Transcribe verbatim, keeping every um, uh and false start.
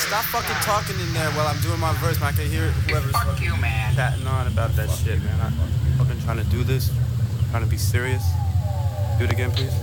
stop fucking talking in there while I'm doing my verse, man. I can hear whoever's Fuck fucking you, man. chatting on about that shit, man. I'm fucking trying to do this. I'm trying to be serious. Do it again, please.